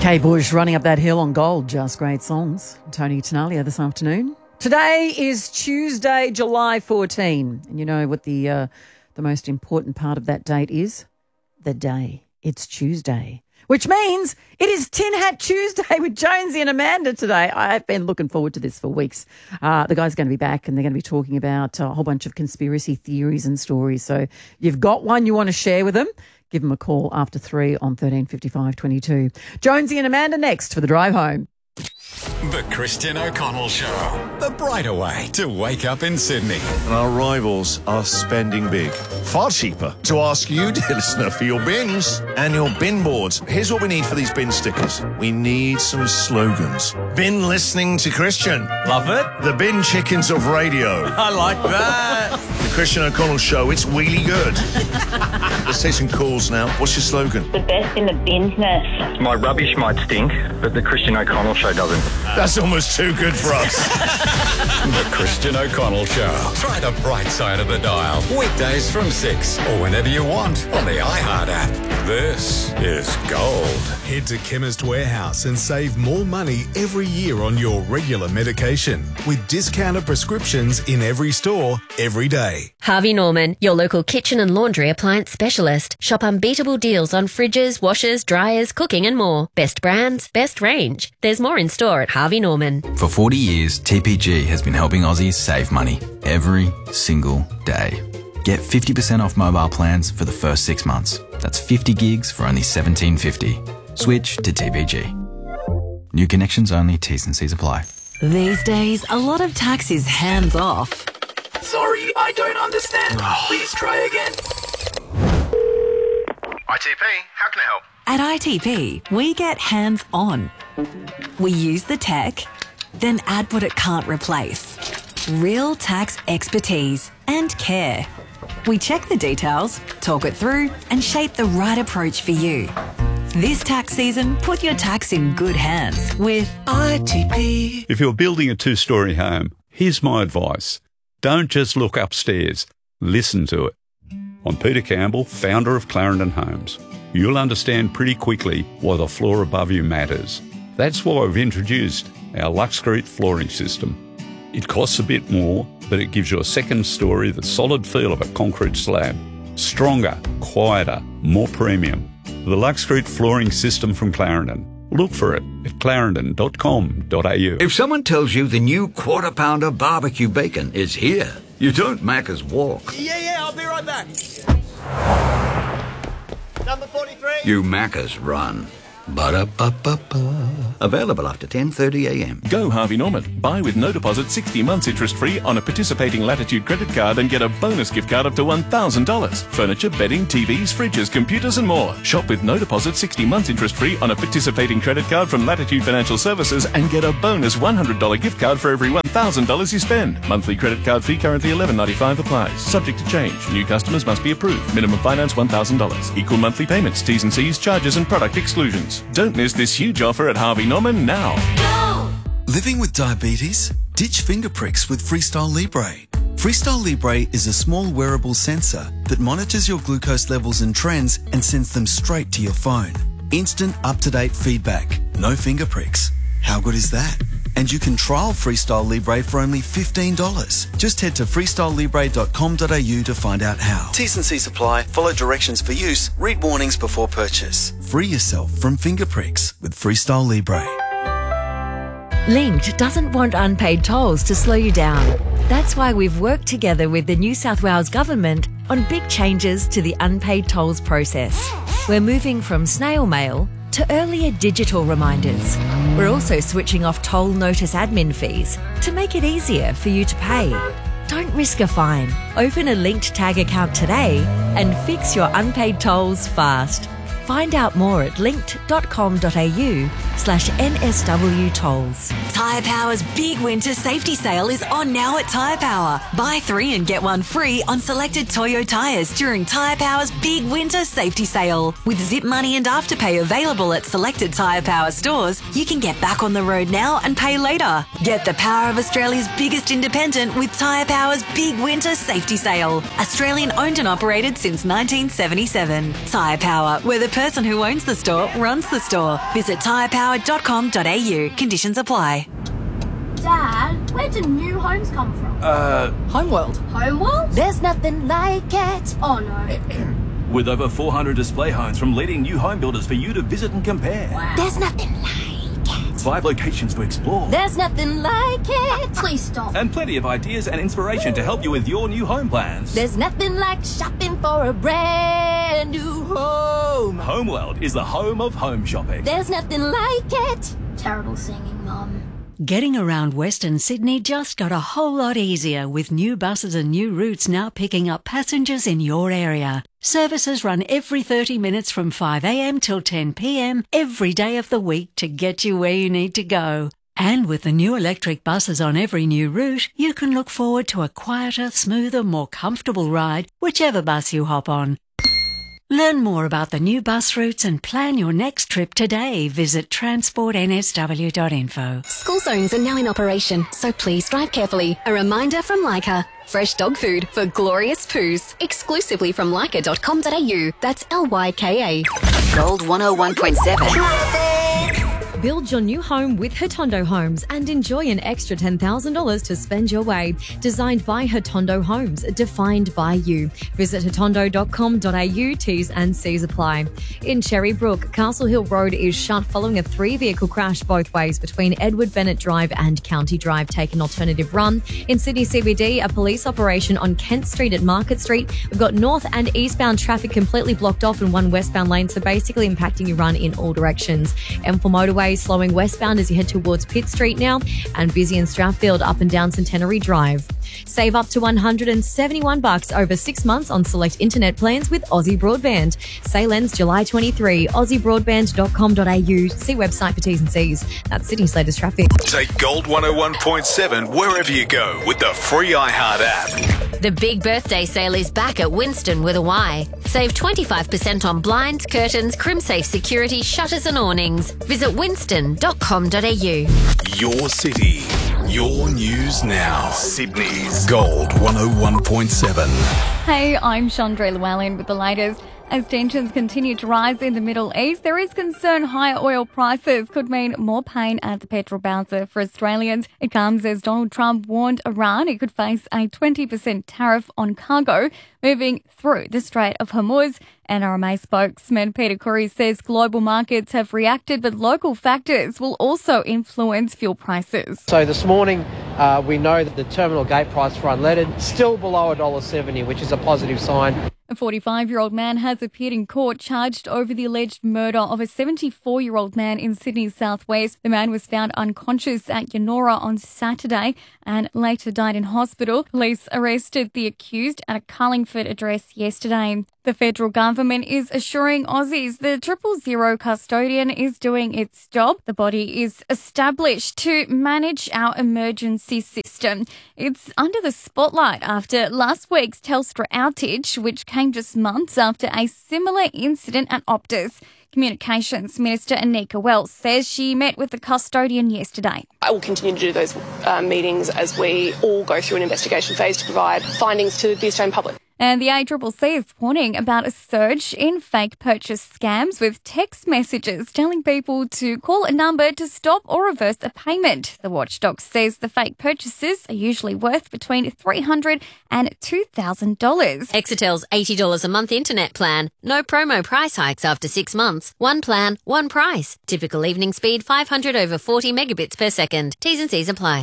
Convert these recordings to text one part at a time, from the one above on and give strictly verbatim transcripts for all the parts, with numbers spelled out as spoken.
Kay Bush running up that hill on gold. Just great songs. Tony Tenalia this afternoon. Today is Tuesday, July fourteenth. And you know what the uh, the most important part of that date is? The day. It's Tuesday. Which means it is Tin Hat Tuesday with Jonesy and Amanda today. I've been looking forward to this for weeks. Uh, the guys are going to be back and they're going to be talking about a whole bunch of conspiracy theories and stories. So if you've got one you want to share with them, give them a call after three on thirteen fifty-five twenty-two. Jonesy and Amanda next for the drive home. The Christian O'Connell Show. The brighter way to wake up in Sydney. And our rivals are spending big. Far cheaper to ask you, dear listener, for your bins and your bin boards. Here's what we need for these bin stickers. We need some slogans. Bin listening to Christian. Love it. The bin chickens of radio. I like that. The Christian O'Connell Show. It's really good. Let's take some calls now. What's your slogan? The best in the business. My rubbish might stink, but the Christian O'Connell Show doesn't. That's almost too good for us. The Christian O'Connell Show. Try the bright side of the dial. Weekdays from six or whenever you want on the iHeart app. This is gold. Head to Chemist Warehouse and save more money every year on your regular medication with discounted prescriptions in every store, every day. Harvey Norman, your local kitchen and laundry appliance specialist. Shop unbeatable deals on fridges, washers, dryers, cooking and more. Best brands, best range. There's more in store at Harvey Norman. For forty years, T P G has been helping Aussies save money every single day. Get fifty percent off mobile plans for the first six months. That's fifty gigs for only seventeen fifty. Switch to T P G. New connections only, T's and C's apply. These days, a lot of tax is hands off. Sorry, I don't understand. Please try again. I T P, how can I help? At I T P, we get hands on. We use the tech, then add what it can't replace. Real tax expertise and care. We check the details, talk it through, and shape the right approach for you. This tax season, put your tax in good hands with I T P. If you're building a two-storey home, here's my advice. Don't just look upstairs. Listen to it. I'm Peter Campbell, founder of Clarendon Homes. You'll understand pretty quickly why the floor above you matters. That's why we've introduced our Luxcrete flooring system. It costs a bit more, but it gives you a second story, the solid feel of a concrete slab. Stronger, quieter, more premium. The Luxcrete flooring system from Clarendon. Look for it at clarendon dot com dot a u. If someone tells you the new Quarter Pounder barbecue bacon is here, you don't Macca's walk. Yeah, yeah, I'll be right back. Number forty-three. You Macca's run. Ba-da-ba-ba-ba. Available after ten thirty a m. Go Harvey Norman. Buy with no deposit sixty months interest-free on a participating Latitude credit card and get a bonus gift card up to one thousand dollars. Furniture, bedding, T Vs, fridges, computers and more. Shop with no deposit sixty months interest-free on a participating credit card from Latitude Financial Services and get a bonus one hundred dollars gift card for every one thousand dollars you spend. Monthly credit card fee currently eleven ninety-five applies. Subject to change. New customers must be approved. Minimum finance one thousand dollars. Equal monthly payments, T's and C's, charges and product exclusions. Don't miss this huge offer at Harvey Norman now. Go! Living with diabetes? Ditch finger pricks with Freestyle Libre. Freestyle Libre is a small wearable sensor that monitors your glucose levels and trends and sends them straight to your phone. Instant up-to-date feedback. No finger pricks. How good is that? And you can trial Freestyle Libre for only fifteen dollars. Just head to freestyle libre dot com dot a u to find out how. T's and C's apply. Follow directions for use. Read warnings before purchase. Free yourself from finger pricks with Freestyle Libre. Linked doesn't want unpaid tolls to slow you down. That's why we've worked together with the New South Wales Government on big changes to the unpaid tolls process. We're moving from snail mail to earlier digital reminders. We're also switching off toll notice admin fees to make it easier for you to pay. Don't risk a fine. Open a Linked Tag account today and fix your unpaid tolls fast. Find out more at linked dot com dot a u slash N S W tolls. Tyre Power's big winter safety sale is on now at Tyre Power. Buy three and get one free on selected Toyo tyres during Tyre Power's big winter safety sale. With Zip Money and Afterpay available at selected Tyre Power stores, you can get back on the road now and pay later. Get the power of Australia's biggest independent with Tyre Power's big winter safety sale. Australian owned and operated since nineteen seventy-seven. Tyre Power, where the person who owns the store runs the store. Visit tyre power dot com dot a u. Conditions apply. Dad, where do new homes come from? Uh, Homeworld. Homeworld? There's nothing like it. Oh no. With over four hundred display homes from leading new home builders for you to visit and compare. Wow. There's nothing like it. Five locations to explore. There's nothing like it. Please stop. And plenty of ideas and inspiration to help you with your new home plans. There's nothing like shopping for a brand new home. Homeworld is the home of home shopping. There's nothing like it. Terrible singing, Mum. Getting around Western Sydney just got a whole lot easier with new buses and new routes now picking up passengers in your area. Services run every thirty minutes from five a m till ten p m every day of the week to get you where you need to go. And with the new electric buses on every new route, you can look forward to a quieter, smoother, more comfortable ride, whichever bus you hop on. Learn more about the new bus routes and plan your next trip today. Visit transport n s w dot info. School zones are now in operation, so please drive carefully. A reminder from Lyca. Fresh dog food for glorious poos. Exclusively from lyca dot com dot a u. That's L Y K A. Gold one oh one point seven. Build your new home with Hotondo Homes and enjoy an extra ten thousand dollars to spend your way. Designed by Hotondo Homes, defined by you. Visit hotondo dot com dot a u. T's and C's apply. In Cherrybrook, Castle Hill Road is shut following a three-vehicle crash both ways between Edward Bennett Drive and County Drive. Take an alternative run. In Sydney C B D, a police operation on Kent Street at Market Street. We've got north and eastbound traffic completely blocked off in one westbound lane, so basically impacting your run in all directions. M four motorway slowing westbound as you head towards Pitt Street now, and busy in Strathfield up and down Centenary Drive. Save up to one hundred seventy-one bucks over six months on select internet plans with Aussie Broadband. Sale ends July twenty-third. aussie broadband dot com dot a u. See website for T's and C's. That's Sydney's latest traffic. Take Gold one oh one point seven wherever you go with the free iHeart app. The big birthday sale is back at Winston with a Y. Save twenty-five percent on blinds, curtains, CrimSafe security, shutters and awnings. Visit winston dot com dot a u. Your city, your news now. Sydney's Gold one oh one point seven. Hey, I'm Chandra Llewellyn with the latest. As tensions continue to rise in the Middle East, there is concern higher oil prices could mean more pain at the petrol bowser for Australians. It comes as Donald Trump warned Iran it could face a twenty percent tariff on cargo moving through the Strait of Hormuz. N R M A spokesman Peter Curry says global markets have reacted, but local factors will also influence fuel prices. So this morning, uh, we know that the terminal gate price for unleaded still below one dollar seventy, which is a positive sign. A forty-five-year-old man has appeared in court charged over the alleged murder of a seventy-four-year-old man in Sydney's southwest. The man was found unconscious at Yennora on Saturday and later died in hospital. Police arrested the accused at a Carlingford address yesterday. The federal government is assuring Aussies the triple zero custodian is doing its job. The body is established to manage our emergency system. It's under the spotlight after last week's Telstra outage, which came just months after a similar incident at Optus. Communications Minister Anika Wells says she met with the custodian yesterday. I will continue to do those uh, meetings as we all go through an investigation phase to provide findings to the Australian public. And the A C C C is warning about a surge in fake purchase scams with text messages telling people to call a number to stop or reverse a payment. The watchdog says the fake purchases are usually worth between three hundred dollars and two thousand dollars. Exetel's eighty dollars a month internet plan. No promo price hikes after six months. One plan, one price. Typical evening speed five hundred over forty megabits per second. T's and C's apply.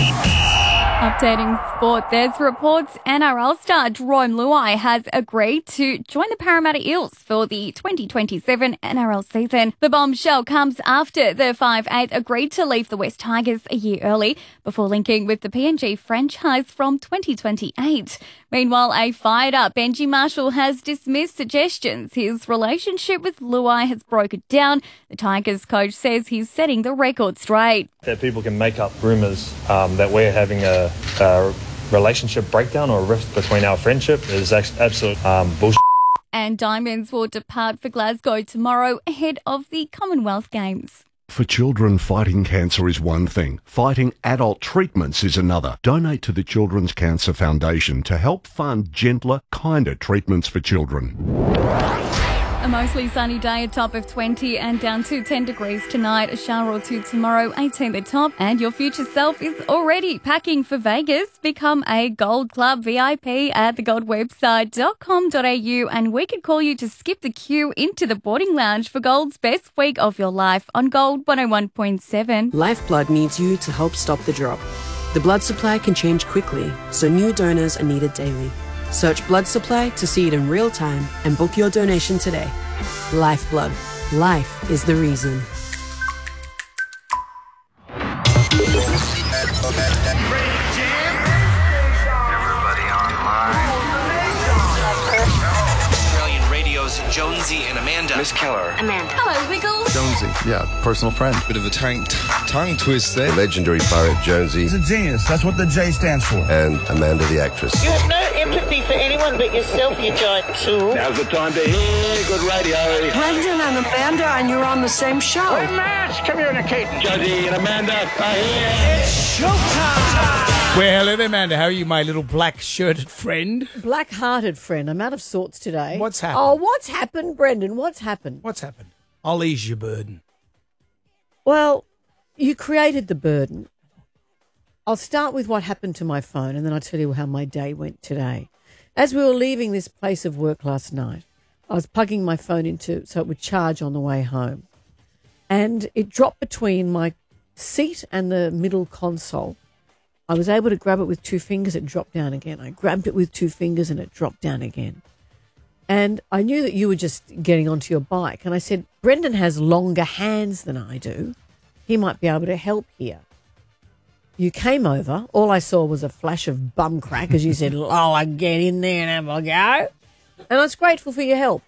Updating sport, there's reports N R L star Jerome Luai has agreed to join the Parramatta Eels for the twenty twenty-seven N R L season. The bombshell comes after the five eight agreed to leave the West Tigers a year early before linking with the P N G franchise from twenty twenty-eight. Meanwhile, a fired-up Benji Marshall has dismissed suggestions his relationship with Luai has broken down. The Tigers coach says he's setting the record straight. That people can make up rumours um, that we're having a, a relationship breakdown or a rift between our friendship is absolute um, bullshit. And Diamonds will depart for Glasgow tomorrow ahead of the Commonwealth Games. For children, fighting cancer is one thing. Fighting adult treatments is another. Donate to the Children's Cancer Foundation to help fund gentler, kinder treatments for children. A mostly sunny day, a top of twenty and down to ten degrees tonight. A shower or two tomorrow, eighteen the top. And your future self is already packing for Vegas. Become a Gold Club V I P at the gold website dot com dot a u and we could call you to skip the queue into the boarding lounge for Gold's best week of your life on Gold one oh one point seven. Lifeblood needs you to help stop the drop. The blood supply can change quickly, so new donors are needed daily. Search blood supply to see it in real time and book your donation today. Lifeblood. Life is the reason. Australian Radio's Jonesy and Amanda. Miss Keller. Amanda. Hello, Wiggles. Jonesy, yeah, personal friend. Bit of a tongue, tongue twist there. The legendary pirate Jonesy. He's a genius. That's what the J stands for. And Amanda, the actress. You have no empathy for anyone but yourself, you giant tool. Now's the time to hear good radio. Brendan and Amanda, and you're on the same show. We're mass communicating. Jonesy and Amanda are here. It's showtime. Well, hello there, Amanda. How are you, my little black-shirted friend? Black-hearted friend. I'm out of sorts today. What's happened? Oh, what's happened, Brendan? What's happened? What's happened? I'll ease your burden. Well, you created the burden. I'll start with what happened to my phone, and then I'll tell you how my day went today. As we were leaving this place of work last night, I was plugging my phone into so it would charge on the way home. And it dropped between my seat and the middle console. I was able to grab it with two fingers, it dropped down again. I grabbed it with two fingers and it dropped down again. And I knew that you were just getting onto your bike. And I said, Brendan has longer hands than I do. He might be able to help here. You came over. All I saw was a flash of bum crack as you said, Lola, get in there and have a go. And I was grateful for your help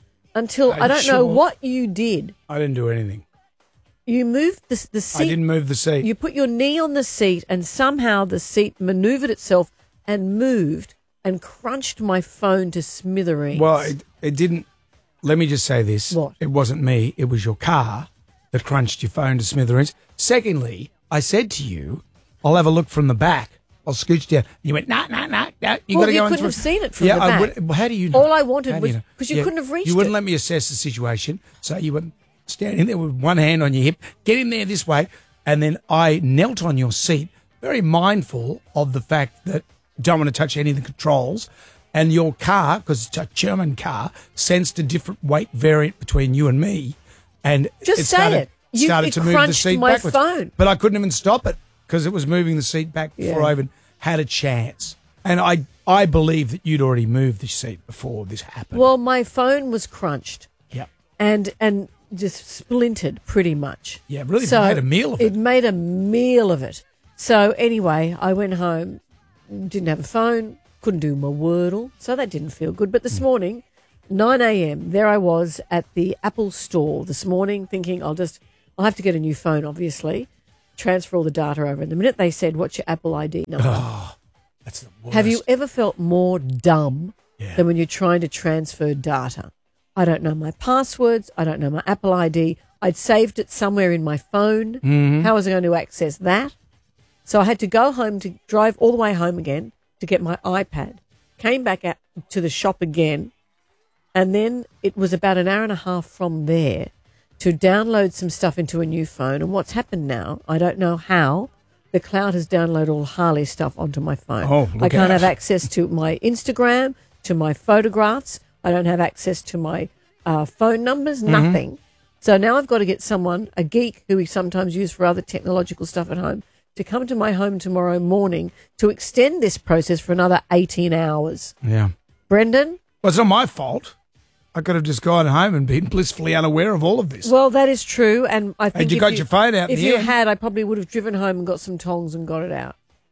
until I don't sure? know what you did. I didn't do anything. You moved the, the seat. I didn't move the seat. You put your knee on the seat and somehow the seat manoeuvred itself and moved and crunched my phone to smithereens. Well, it, it didn't. Let me just say this. What? It wasn't me. It was your car that crunched your phone to smithereens. Secondly, I said to you, I'll have a look from the back. I'll scooch down. You went, nah, nah, nah, nah. You well, got to you go in couldn't through. have seen it from yeah, the I back. would, well, how do you know? All I wanted How do was, you know? because you, Yeah, couldn't have reached You wouldn't it. let me assess the situation, so you were standing there with one hand on your hip, get in there this way, and then I knelt on your seat, very mindful of the fact that you don't want to touch any of the controls, and your car, because it's a German car, sensed a different weight variant between you and me, and Just it say started, it. You- started it to move the crunched seat my backwards. phone. But I couldn't even stop it because it was moving the seat back before Yeah. I even had a chance. And I I believe that you'd already moved the seat before this happened. Well, my phone was crunched. Yeah. And and just splintered pretty much. Yeah, really So made a meal of it. It made a meal of it. So anyway, I went home, didn't have a phone, couldn't do my Wordle, so that didn't feel good. But this morning, nine a.m., there I was at the Apple store this morning thinking I'll just, I'll have to get a new phone, obviously, transfer all the data over. And the minute they said, what's your Apple I D number? Oh, that's the worst. Have you ever felt more dumb Yeah. than when you're trying to transfer data? I don't know my passwords. I don't know my Apple I D. I'd saved it somewhere in my phone. Mhm. How was I going to access that? So I had to go home to drive all the way home again to get my iPad. Came back out to the shop again. And then it was about an hour and a half from there to download some stuff into a new phone. And what's happened now, I don't know how, the cloud has downloaded all Harley stuff onto my phone. Oh, look I can't out. have access to my Instagram, to my photographs. I don't have access to my uh, phone numbers, Mm-hmm. nothing. So now I've got to get someone, a geek who we sometimes use for other technological stuff at home, to come to my home tomorrow morning to extend this process for another eighteen hours. Yeah. Brendan? Well, it's not my fault. I could have just gone home and been blissfully unaware of all of this. Well, that is true, and I think And you if got your phone out in If the you end. had, I probably would have driven home and got some tongs and got it out.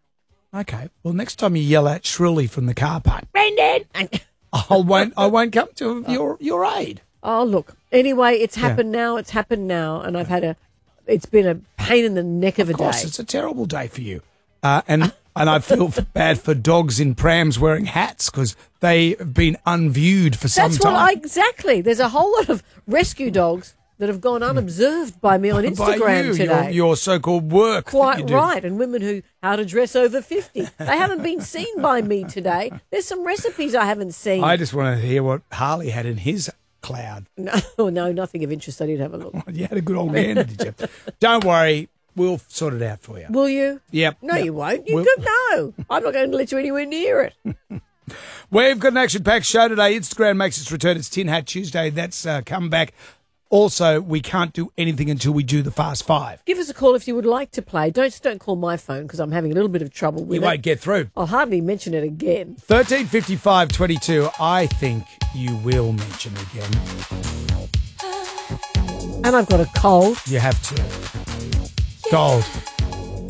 Okay. Well, next time you yell out shrilly from the car park, Brendan, I won't. I won't come to your your aid. Oh, look. Anyway, it's Yeah. happened now. It's happened now, and I've had a. It's been a pain in the neck of, Of a course, day. it's a terrible day for you, uh, and and I feel bad for dogs in prams wearing hats because they've been unviewed for some That's time. what I exactly. There's a whole lot of rescue dogs that have gone unobserved by me on By Instagram you, today. Your, your so-called work. that you Quite do. right, and women who how to dress over fifty. They haven't been seen by me today. There's some recipes I haven't seen. I just want to hear what Harley had in his cloud. No, no, nothing of interest. I did have a look. You had a good old man, did you? Don't worry, we'll sort it out for you. Will you? Yep. No, yep. you won't. You We'll- could no. I'm not going to let you anywhere near it. We've got an action-packed show today. Instagram makes its return. It's Tin Hat Tuesday. That's uh, come back. Also, we can't do anything until we do the Fast Five. Give us a call if you would like to play. Don't don't call my phone because I'm having a little bit of trouble with You it. won't get through. I'll hardly mention it again. thirteen fifty-five twenty-two. I think you will mention it again. And I've got a cold. You have to. Gold.